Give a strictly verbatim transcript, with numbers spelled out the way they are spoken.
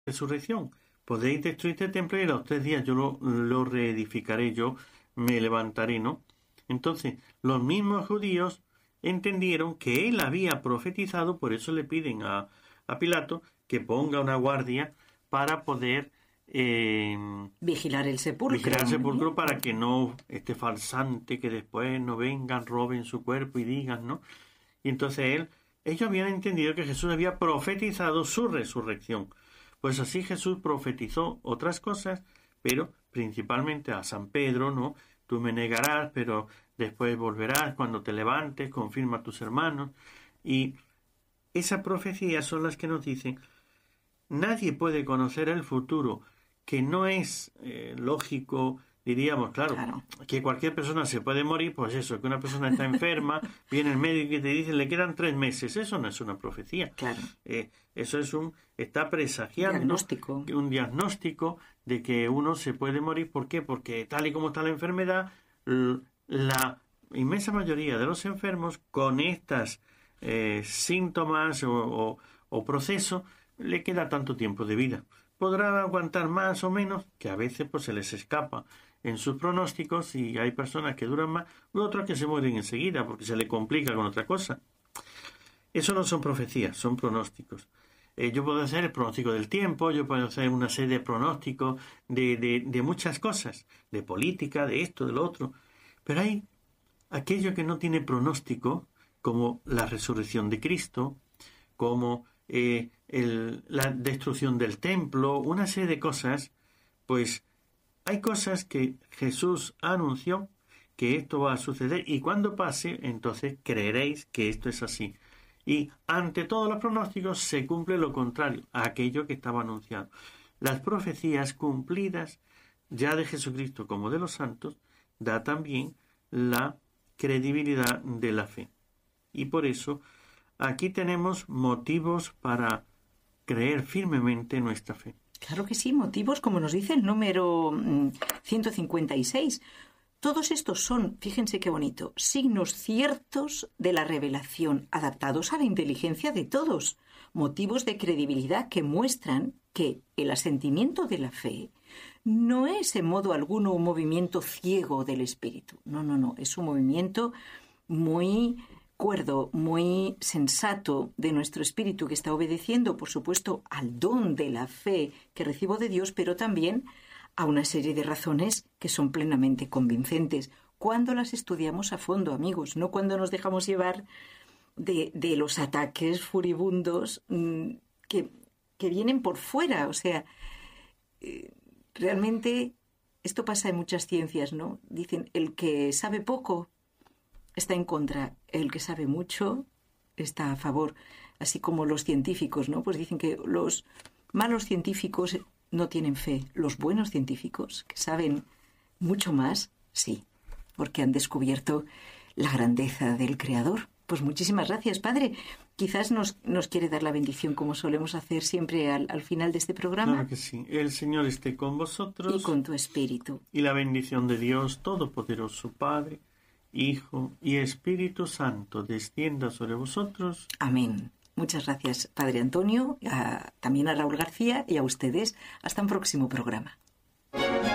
resurrección. Podéis destruir este templo y a los tres días yo lo, lo reedificaré, yo me levantaré, ¿no? Entonces, los mismos judíos entendieron que él había profetizado, por eso le piden a, a Pilato que ponga una guardia para poder eh, vigilar el sepulcro. Vigilar el sepulcro para que no este falsante, que después no vengan, roben su cuerpo y digan, ¿no? Y entonces él, ellos habían entendido que Jesús había profetizado su resurrección. Pues así Jesús profetizó otras cosas, pero principalmente a San Pedro, ¿no? Tú me negarás, pero después volverás cuando te levantes, confirma a tus hermanos. Y esas profecías son las que nos dicen, nadie puede conocer el futuro, que no es eh, lógico, diríamos, claro, claro, que cualquier persona se puede morir, pues eso, que una persona está enferma, viene el médico y te dice, le quedan tres meses, eso no es una profecía. Claro. Eh, eso es un, está presagiando diagnóstico. un diagnóstico de que uno se puede morir. ¿Por qué? Porque tal y como está la enfermedad, la inmensa mayoría de los enfermos con estas eh, síntomas o, o, o procesos le queda tanto tiempo de vida. Podrá aguantar más o menos, que a veces pues se les escapa en sus pronósticos y hay personas que duran más y otras que se mueren enseguida porque se le complica con otra cosa. Eso no son profecías, son pronósticos. Eh, yo puedo hacer el pronóstico del tiempo, yo puedo hacer una serie de pronósticos de, de, de muchas cosas, de política, de esto, de lo otro, pero hay aquello que no tiene pronóstico, como la resurrección de Cristo, como eh, el, la destrucción del templo, una serie de cosas. Pues hay cosas que Jesús anunció que esto va a suceder y cuando pase, entonces creeréis que esto es así. Y ante todos los pronósticos se cumple lo contrario a aquello que estaba anunciado. Las profecías cumplidas ya de Jesucristo como de los santos da también la credibilidad de la fe. Y por eso aquí tenemos motivos para creer firmemente en nuestra fe. Claro que sí, motivos, como nos dice el número ciento cincuenta y seis. Todos estos son, fíjense qué bonito, signos ciertos de la revelación, adaptados a la inteligencia de todos, motivos de credibilidad que muestran que el asentimiento de la fe no es en modo alguno un movimiento ciego del espíritu. No, no, no, es un movimiento muy cuerdo, muy sensato de nuestro espíritu que está obedeciendo, por supuesto, al don de la fe que recibo de Dios, pero también a una serie de razones que son plenamente convincentes cuando las estudiamos a fondo, amigos, no cuando nos dejamos llevar de, de los ataques furibundos mmm, que, que vienen por fuera. O sea, eh, realmente esto pasa en muchas ciencias, ¿no? Dicen, el que sabe poco está en contra, el que sabe mucho está a favor, así como los científicos, ¿no? Pues dicen que los malos científicos no tienen fe. Los buenos científicos, que saben mucho más, sí, porque han descubierto la grandeza del Creador. Pues muchísimas gracias, Padre. Quizás nos, nos quiere dar la bendición, como solemos hacer siempre al, al final de este programa. Claro que sí. El Señor esté con vosotros. Y con tu espíritu. Y la bendición de Dios Todopoderoso, Padre, Hijo y Espíritu Santo, descienda sobre vosotros. Amén. Muchas gracias, Padre Antonio, a, también a Raúl García y a ustedes. Hasta un próximo programa.